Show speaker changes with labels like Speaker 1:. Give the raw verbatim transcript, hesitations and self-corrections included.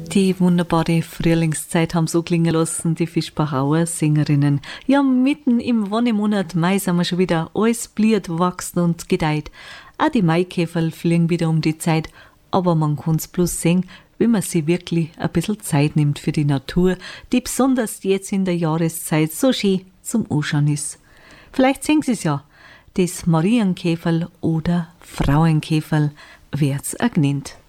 Speaker 1: Die wunderbare Frühlingszeit haben so klingen lassen, die Fischbachauer Sängerinnen. Ja, mitten im Wonnemonat Mai sind wir schon wieder. Alles blüht, wächst und gedeiht. Auch die Maikäferl fliegen wieder um die Zeit. Aber man kann's bloß sehen, wenn man sich wirklich ein bisschen Zeit nimmt für die Natur, die besonders jetzt in der Jahreszeit so schön zum Anschauen ist. Vielleicht sehen Sie es ja, das Marienkäferl oder Frauenkäferl wird's auch genannt.